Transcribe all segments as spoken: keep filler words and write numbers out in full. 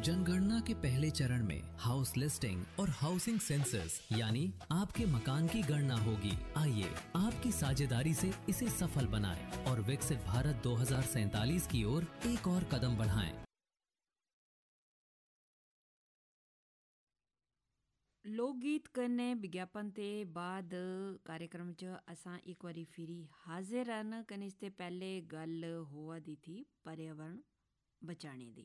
जनगणना के पहले चरण में हाउस लिस्टिंग और हाउसिंग सेंसस यानी आपके मकान की गणना होगी। आइए आपकी साझेदारी से इसे सफल बनाएं और विकसित भारत दो हज़ार सैंतालीस की ओर एक और कदम बढ़ाएं। लोक गीत कन्नै विज्ञापन ते बाद कार्यक्रम च असां एक बारी फिरी हाजिर हन। कन्नै इसते पैह्ले गल्ल होआ दी थी पर्यावरण बचाने दी।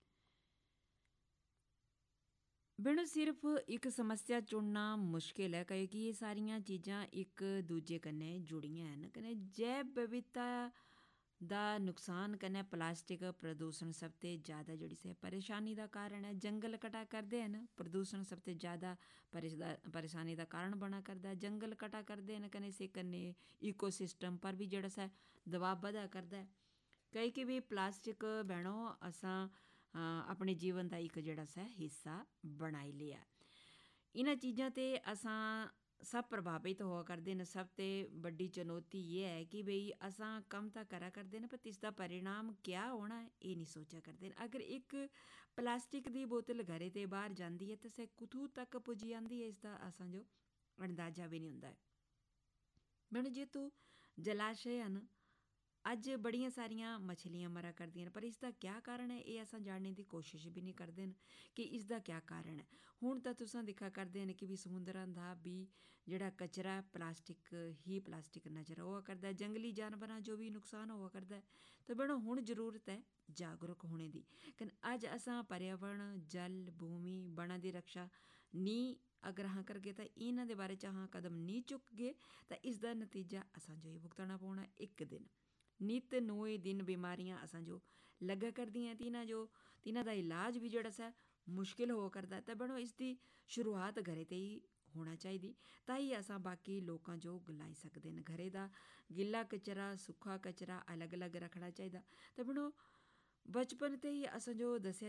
बिन सिर्फ इक समस्या चुनना मुश्किल है क्योंकि ये सारियां चीज़ां इक दूजे कन्नै जुड़ियां हैं। कन्नै जैव विविधता दा नुकसान कन्नै प्लास्टिक प्रदूषण सब तो ज़्यादा जेह्ड़ी से परेशानी दा कारण है। जंगल कटा करदे हैं प्रदूषण सब तो ज़्यादा परेशानी दा कारण बना करदा है। जंगल कटा करदे हैं कन्नै इस कन्नै इकोसिस्टम पर भी जेह्ड़ा सा दबाव बधा करदा है। कई कि भी प्लास्टिक भैणो असां अपने जीवन का एक जेह्ड़ा सा हिस्सा बनाई लिया। इन्हां चीज़ां ते असां सब प्रभावित होआ करदे न। सब तो बड़ी चुनौती ये है कि बई असां कम तो करा करदे न पर इसका परिणाम क्या होना है ये नहीं सोचा करदे न। अगर एक प्लास्टिक की बोतल घरे ते बाहर जाती है तो सै कुत्थों तक पुजी आती है इसका असांजो अंदाजा भी नहीं होंदा है। मैंने जे तू जलाशय न अज बड़ियां सारियां मछलियां मरा करदियां पर इसका क्या कारण है ये असां जानने की कोशिश भी नहीं करते हैं कि इसका क्या कारण है। हुण तां तुसां दिक्खा करदे हैं कि भी समुद्रां दा भी जिहड़ा कचरा प्लास्टिक ही प्लास्टिक नज़र होआ करदा है। जंगली जानवरां जो भी नुकसान होआ करदा है। तो बड़ो हुण जरूरत है जागरूक होने की। कन अज असां पर्यावरण जल भूमि वनां की रक्षा नहीं अगर हाँ करगे तो इन्हां दे बारे च हाँ कदम नहीं चुकगे तो इसका नतीजा असांजो ही भुगतना पौना एक दिन। नित नोए दिन बीमारियां असांजो लगा करदियां तिन्हां जो तिन्हां दा इलाज भी जेह्ड़ा सा मुश्किल होआ करदा। ते बनो इसकी शुरुआत घरे ते ही होना चाहिए ताई असां बाकी लोकां जो गलाई सकदे न। घरे दा गिल्ला कचरा सुक्का कचरा अलग अलग रखना चाहिए। ते बनो बचपन ते ही असांजो दस्सेआ